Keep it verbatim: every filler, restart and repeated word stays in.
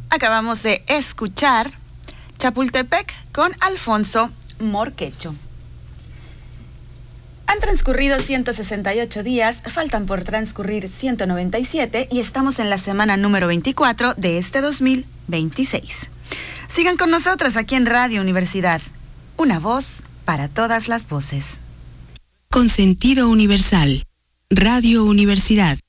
Acabamos de escuchar Chapultepec con Alfonso Morquecho. Han transcurrido ciento sesenta y ocho días, faltan por transcurrir ciento noventa y siete y estamos en la semana número veinticuatro de este dos mil veintiséis. Sigan con nosotros aquí en Radio Universidad, una voz para todas las voces. Con sentido universal, Radio Universidad.